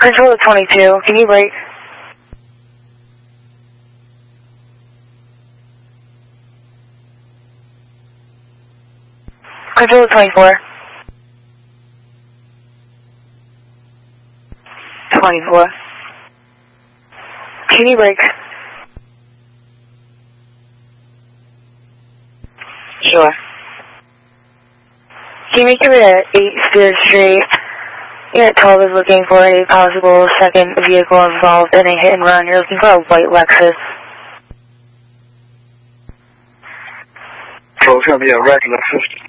Control to 22. Can you brake? Control to 24. 24. Can you brake? Sure. Can you make it at 8 Spears Street? Unit 12 is looking for a possible second vehicle involved in a hit and run. You're looking for a white Lexus. So it's going to be a red Lexus.